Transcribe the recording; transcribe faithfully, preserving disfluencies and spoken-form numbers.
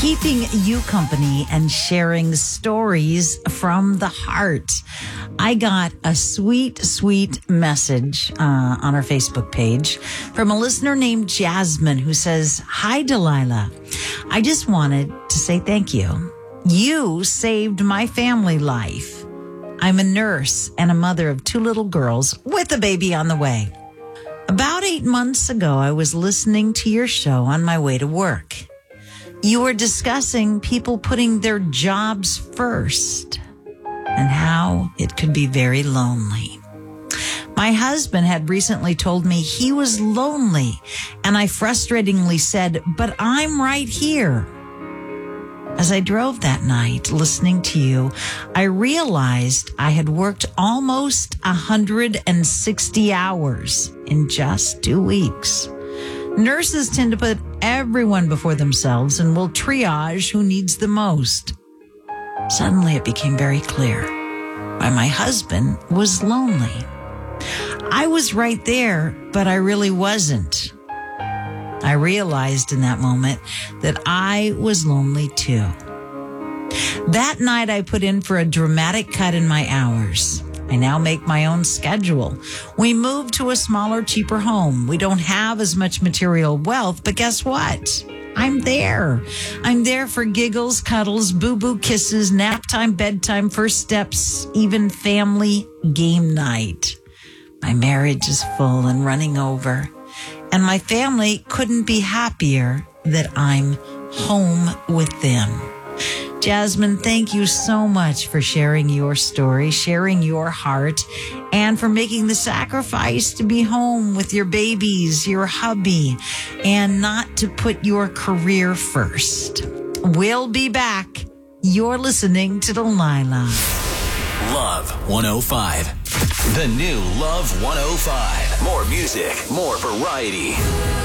keeping you company and sharing stories from the heart. I got a sweet, sweet message uh, on our Facebook page from a listener named Jasmine who says, "Hi, Delilah. I just wanted to say thank you. You saved my family life. I'm a nurse and a mother of two little girls with a baby on the way. About eight months ago, I was listening to your show on my way to work. You were discussing people putting their jobs first and how it could be very lonely. My husband had recently told me he was lonely, and I frustratingly said, but I'm right here. As I drove that night listening to you, I realized I had worked almost one hundred sixty hours in just two weeks. Nurses tend to put everyone before themselves and will triage who needs the most. Suddenly it became very clear why my husband was lonely. I was right there, but I really wasn't. I realized in that moment that I was lonely too. That night I put in for a dramatic cut in my hours. I now make my own schedule. We moved to a smaller, cheaper home. We don't have as much material wealth, but guess what? I'm there. I'm there for giggles, cuddles, boo-boo kisses, nap time, bedtime, first steps, even family game night. My marriage is full and running over, and my family couldn't be happier that I'm home with them. Jasmine, thank you so much for sharing your story, sharing your heart, and for making the sacrifice to be home with your babies, your hubby, and not to put your career first. We'll be back. You're listening to Delilah. Love one oh five. The new Love one oh five. More music, more variety.